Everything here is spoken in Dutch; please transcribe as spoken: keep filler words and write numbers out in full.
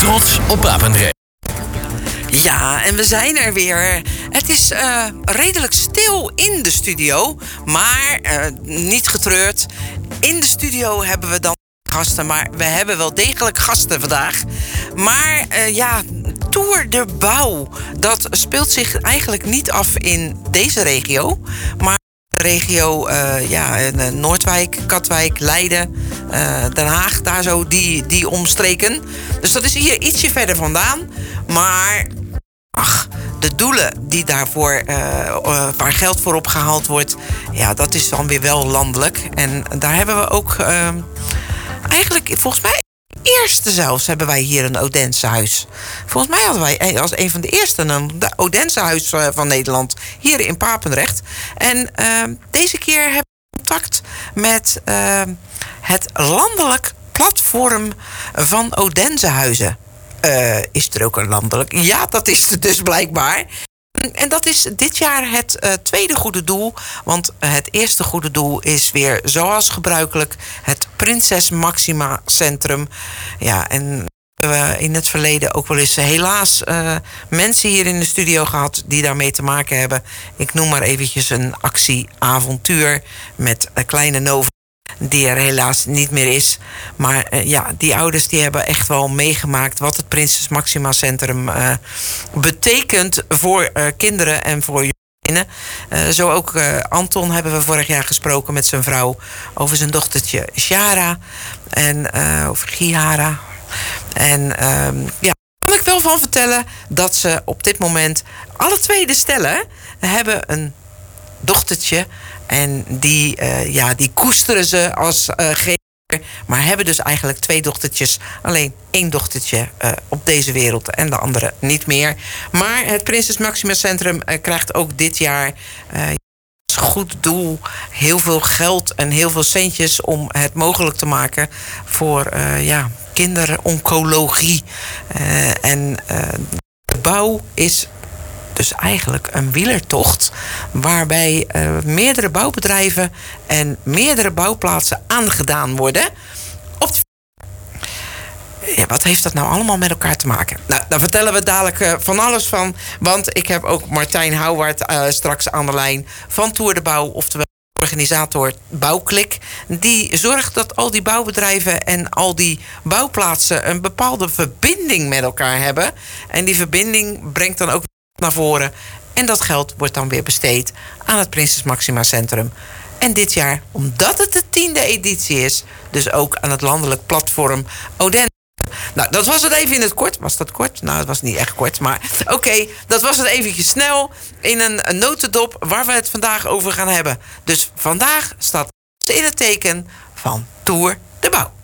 Trots op Papendrecht. Ja, en we zijn er weer. Het is uh, redelijk stil in de studio, maar uh, niet getreurd. In de studio hebben we dan gasten, maar we hebben wel degelijk gasten vandaag. Maar uh, ja, Tour de Bouw, dat speelt zich eigenlijk niet af in deze regio, maar de regio uh, ja, Noordwijk, Katwijk, Leiden, uh, Den Haag, daar zo die, die omstreken. Dus dat is hier ietsje verder vandaan, maar ach, de doelen die daarvoor, uh, uh, waar geld voor opgehaald wordt, ja, dat is dan weer wel landelijk. En daar hebben we ook uh, eigenlijk, volgens mij, eerste zelfs hebben wij hier een Odensehuis. Volgens mij hadden wij als een van de eerste een Odensehuis van Nederland hier in Papendrecht. En uh, deze keer hebben we contact met uh, het landelijk platform van Odensehuizen. Uh, is er ook een landelijk? Ja, dat is er dus blijkbaar. En dat is dit jaar het uh, tweede goede doel. Want het eerste goede doel is weer zoals gebruikelijk het Prinses Máxima Centrum. Ja, en we hebben in het verleden ook wel eens helaas uh, mensen hier in de studio gehad die daarmee te maken hebben. Ik noem maar eventjes een actie avontuur met een kleine Nova, die er helaas niet meer is. Maar uh, ja, die ouders die hebben echt wel meegemaakt wat het Prinses Máxima Centrum uh, betekent voor uh, kinderen en voor jongeren. Uh, zo ook uh, Anton hebben we vorig jaar gesproken met zijn vrouw over zijn dochtertje Shara en uh, over Gihara. En uh, ja, kan ik wel van vertellen dat ze op dit moment alle twee de stellen hebben een dochtertje. En die, uh, ja, die koesteren ze als uh, gever, maar hebben dus eigenlijk twee dochtertjes. Alleen één dochtertje uh, op deze wereld en de andere niet meer. Maar het Prinses Máxima Centrum uh, krijgt ook dit jaar uh, als goed doel heel veel geld en heel veel centjes om het mogelijk te maken voor uh, ja, kinderoncologie. Uh, en uh, de bouw is dus eigenlijk een wielertocht waarbij uh, meerdere bouwbedrijven en meerdere bouwplaatsen aangedaan worden. Op de... Ja, wat heeft dat nou allemaal met elkaar te maken? Nou, daar vertellen we dadelijk uh, van alles van. Want ik heb ook Martijn Houwaard uh, straks aan de lijn van Tour de Bouw, oftewel organisator Bouwklik. Die zorgt dat al die bouwbedrijven en al die bouwplaatsen een bepaalde verbinding met elkaar hebben. En die verbinding brengt dan ook naar voren. En dat geld wordt dan weer besteed aan het Prinses Máxima Centrum. En dit jaar, omdat het de tiende editie is, dus ook aan het landelijk platform Odense. Nou, dat was het even in het kort. Was dat kort? Nou, het was niet echt kort. Maar oké, okay, dat was het eventjes snel in een, een notendop waar we het vandaag over gaan hebben. Dus vandaag staat in het teken van Tour de Bouw.